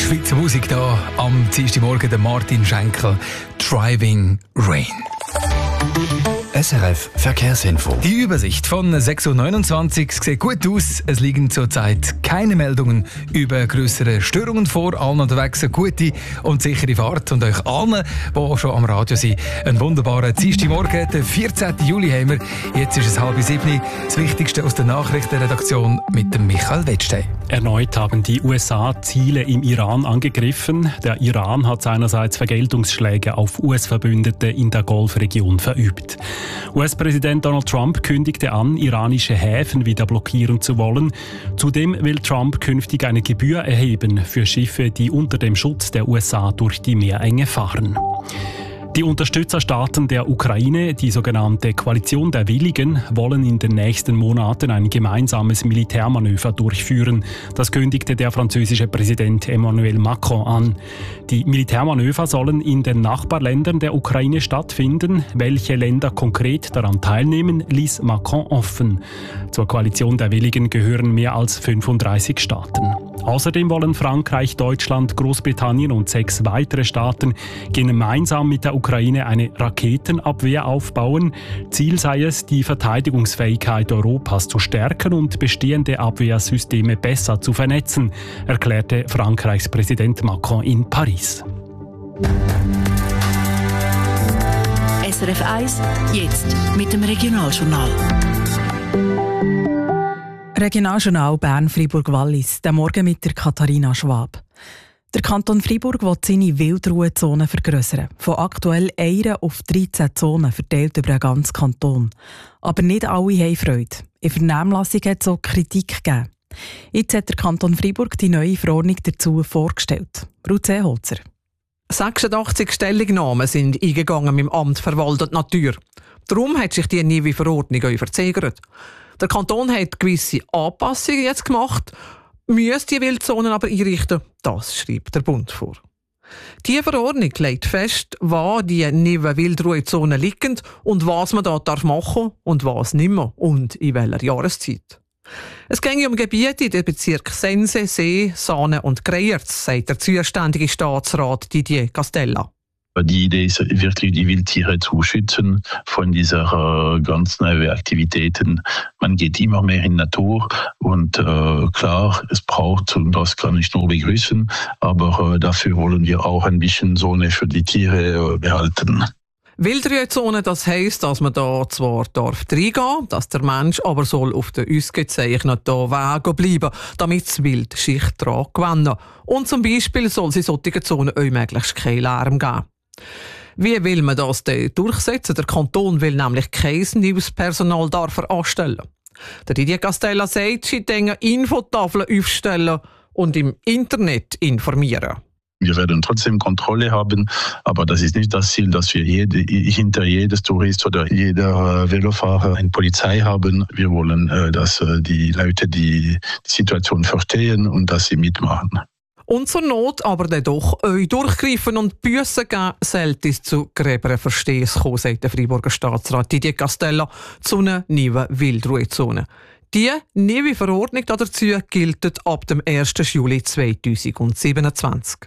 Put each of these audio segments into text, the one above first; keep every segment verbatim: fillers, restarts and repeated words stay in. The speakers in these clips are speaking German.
Schweizer Musik da am Dienstagmorgen, der Martin Schenkel, Driving Rain. S R F Verkehrsinfo. Die Übersicht von sechs Uhr neunundzwanzig sieht gut aus. Es liegen zurzeit keine Meldungen über grössere Störungen vor. Allen unterwegs eine gute und sichere Fahrt. Und euch allen, die schon am Radio sind, einen wunderbaren Dienstagmorgen. Den vierzehnten Juli haben wir. Jetzt ist es halb sieben. Das Wichtigste aus der Nachrichtenredaktion mit dem Michael Wettstein. Erneut haben die U S A Ziele im Iran angegriffen. Der Iran hat seinerseits Vergeltungsschläge auf U S-Verbündete in der Golfregion verübt. U S-Präsident Donald Trump kündigte an, iranische Häfen wieder blockieren zu wollen. Zudem will Trump künftig eine Gebühr erheben für Schiffe, die unter dem Schutz der U S A durch die Meerenge fahren. Die Unterstützerstaaten der Ukraine, die sogenannte Koalition der Willigen, wollen in den nächsten Monaten ein gemeinsames Militärmanöver durchführen. Das kündigte der französische Präsident Emmanuel Macron an. Die Militärmanöver sollen in den Nachbarländern der Ukraine stattfinden. Welche Länder konkret daran teilnehmen, ließ Macron offen. Zur Koalition der Willigen gehören mehr als fünfunddreißig Staaten. Außerdem wollen Frankreich, Deutschland, Großbritannien und sechs weitere Staaten gemeinsam mit der Ukraine eine Raketenabwehr aufbauen. Ziel sei es, die Verteidigungsfähigkeit Europas zu stärken und bestehende Abwehrsysteme besser zu vernetzen, erklärte Frankreichs Präsident Macron in Paris. S R F eins, jetzt mit dem Regionaljournal. Regionaljournal Bern-Fribourg-Wallis, der Morgen mit der Katharina Schwab. Der Kanton Freiburg will seine Wildruhezonen vergrössern. Von aktuell einer auf dreizehn Zonen verteilt über den ganzen Kanton. Aber nicht alle haben Freude. In Vernehmlassung hat es auch Kritik gegeben. Jetzt hat der Kanton Freiburg die neue Verordnung dazu vorgestellt. Ruth Seeholzer. sechsundachtzig Stellungnahmen sind eingegangen mit dem Amt Verwaltung Natur. Darum hat sich die neue Verordnung auch verzögert. Der Kanton hat gewisse Anpassungen jetzt gemacht, müsste die Wildzonen aber einrichten. Das schreibt der Bund vor. Die Verordnung legt fest, wo die neuen Wildruhezonen liegen und was man da darf machen und was nicht mehr und in welcher Jahreszeit. Es geht um Gebiete in den Bezirken Sense, See, Sahne und Greyerz, sagt der zuständige Staatsrat Didier Castella. Die Idee ist wirklich, die Wildtiere zu schützen von dieser äh, ganzen Aktivitäten. Man geht immer mehr in Natur und äh, klar, es braucht, und das kann ich nur begrüßen, aber äh, dafür wollen wir auch ein bisschen Zone für die Tiere äh, behalten. Wildruhezone, das heisst, dass man da zwar darf reingehen, dass der Mensch aber soll auf den uns gezeichneten Wegen bleiben, damit das Wild sich daran gewinnen. Und zum Beispiel soll es in solchen Zonen auch möglichst keinen Lärm geben. Wie will man das denn durchsetzen? Der Kanton will nämlich kein neues Personal anstellen. Der Didier Castella sagt, sie denken Infotafeln aufstellen und im Internet informieren. Wir werden trotzdem Kontrolle haben, aber das ist nicht das Ziel, dass wir jede, hinter jedes Tourist oder jeder Velofahrer eine Polizei haben. Wir wollen, dass die Leute die Situation verstehen und dass sie mitmachen. Und zur Not aber dann doch euch durchgreifen und Büssen geben, sollte es zu gröberen Verstehens kommen, sagt der Freiburger Staatsrat Didier Castella zu einer neuen Wildruhezone. Die neue Verordnung dazu gilt ab dem ersten Juli zweitausendsiebenundzwanzig.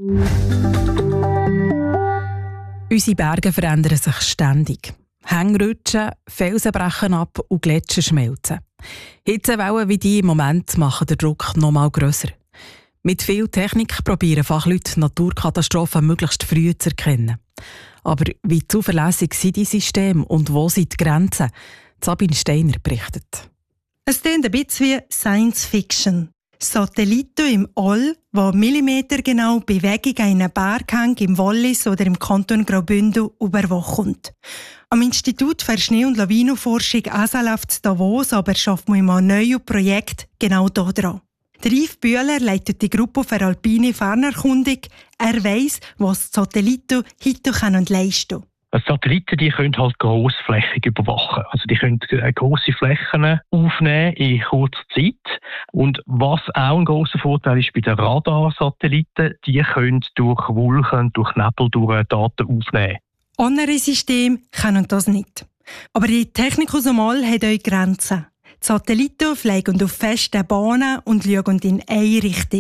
Unsere Berge verändern sich ständig. Hänge rutschen, Felsen brechen ab und Gletscher schmelzen. Hitzewellen wie die im Moment machen den Druck noch mal grösser. Mit viel Technik probieren Fachleute Naturkatastrophen möglichst früh zu erkennen. Aber wie zuverlässig sind die Systeme und wo sind die Grenzen? Sabine Steiner berichtet. Es klingt ein bisschen wie Science Fiction. Satelliten im All, die millimetergenau Bewegung einer Berghang im Wallis oder im Kanton Graubünden überwachen. Am Institut für Schnee- und Lawinenforschung A S A läuft in Davos, aber schafft man ein neues Projekt genau hier dran. Der Yves Bühler leitet die Gruppe für alpine Fernerkundung. Er weiss, was die Satelliten heute können leisten können. Satelliten die können halt grossflächig überwachen. Also die können grosse Flächen aufnehmen in kurzer Zeit. Und was auch ein grosser Vorteil ist bei den Radarsatelliten, die können durch Wolken, durch Nebel, durch Daten aufnehmen. Andere Systeme können das nicht. Aber die Technik aus dem All hat auch Grenzen. Die Satelliten fliegen auf festen Bahnen und schauen in eine Richtung.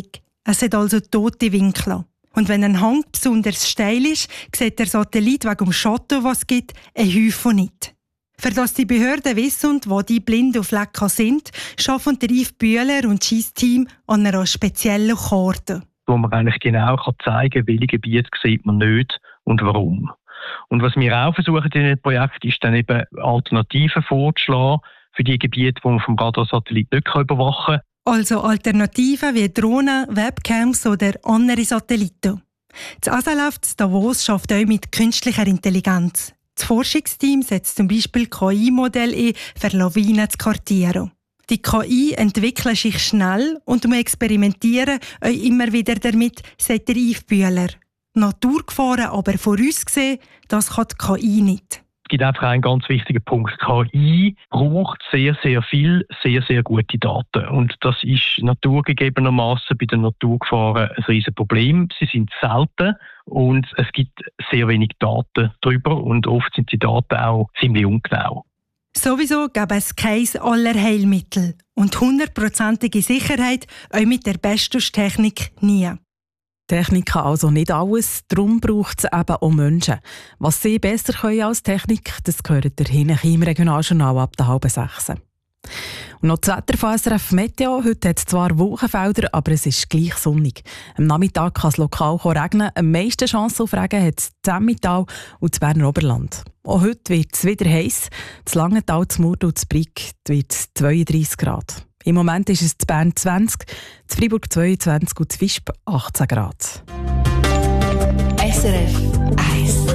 Es hat also tote Winkel. Und wenn ein Hang besonders steil ist, sieht der Satellit wegen dem Schatten, was es gibt, einen Häufchen nicht. Für das die Behörden wissen, wo die blinden Flecken sind, arbeiten der Yves Bühler und sein Team an einer speziellen Karte. Wo man eigentlich genau zeigen kann, welche Gebiete sieht man nicht und warum. Und was wir auch versuchen in dem Projekt, ist dann eben Alternativen vorzuschlagen für die Gebiete, die man vom Radarsatellit nicht überwachen kann. Also Alternativen wie Drohnen, Webcams oder andere Satelliten. Das A S A L F in Davos arbeitet auch mit künstlicher Intelligenz. Das Forschungsteam setzt zum Beispiel K I-Modelle ein, für Lawinen zu kartieren. Die K I entwickelt sich schnell und wir experimentieren auch immer wieder damit, sagt der Yves Bühler. Naturgefahren aber vorausgesehen, das kann die K I nicht. Es gibt einfach einen ganz wichtigen Punkt. K I braucht sehr, sehr viel, sehr, sehr gute Daten. Und das ist naturgegebenermaßen bei den Naturgefahren ein riesiges Problem. Sie sind selten und es gibt sehr wenig Daten darüber und oft sind die Daten auch ziemlich ungenau. Sowieso gäbe es keins aller Heilmittel und hundertprozentige Sicherheit auch mit der besten Technik nie. Technik kann also nicht alles, darum braucht es eben auch Menschen. Was sie besser können als Technik, das gehört ihr hinten im Regionaljournal ab der halben sechs. Und noch das Wetter von S R F Meteo. Heute hat es zwar Wolkenfelder, aber es ist gleich sonnig. Am Nachmittag kann es lokal regnen. Am meisten Chance auf Regen hat es das Emmental und das Berner Oberland. Auch heute wird es wieder heiß. Das Langenthal, das Murten und das Brig wird es zweiunddreissig Grad. Im Moment ist es in Bern zwanzig, in Freiburg zweiundzwanzig und in Visp achtzehn Grad. S R F eins.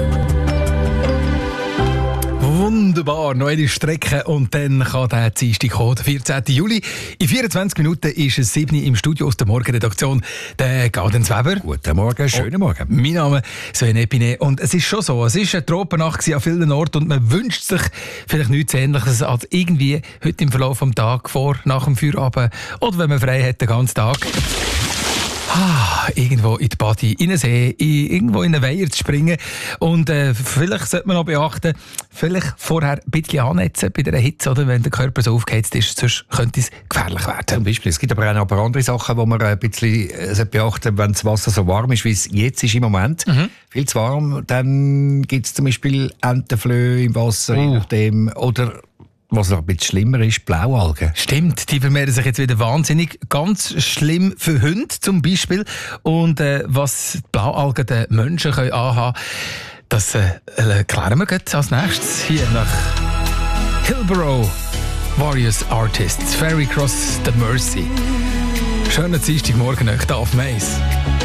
Wunderbar, noch eine Strecke und dann kann der Dienstag kommen, der vierzehnten Juli. In vierundzwanzig Minuten ist es sieben im Studio aus der Morgenredaktion. Der Gaudenz Weber. Guten Morgen, schönen Morgen. Oh, mein Name ist Sven Epine und es ist schon so, es ist eine Tropennacht an vielen Orten und man wünscht sich vielleicht nichts Ähnliches als irgendwie heute im Verlauf des Tages vor, nach dem Feierabend oder wenn man frei hat den ganzen Tag. Ah, irgendwo in die Body, in den See, in, irgendwo in einen Weiher zu springen. Und äh, vielleicht sollte man noch beachten, vielleicht vorher ein bisschen annetzen bei der Hitze, oder? Wenn der Körper so aufgeheizt ist, sonst könnte es gefährlich werden. Zum Beispiel. Es gibt aber auch noch ein paar andere Sachen, die man ein bisschen äh, beachten, wenn das Wasser so warm ist, wie es jetzt ist im Moment. Mhm. Viel zu warm, dann gibt es zum Beispiel Entenflöhe im Wasser, oh. je nachdem, oder was noch ein bisschen schlimmer ist, Blaualgen. Stimmt, die vermehren sich jetzt wieder wahnsinnig. Ganz schlimm für Hunde zum Beispiel. Und äh, was die Blaualgen den Menschen können anhaben können, das äh, erklären wir jetzt als nächstes hier nach Hillborough. Various Artists, Ferry Cross the Mersey. Schönen Dienstagmorgen euch da auf Mais.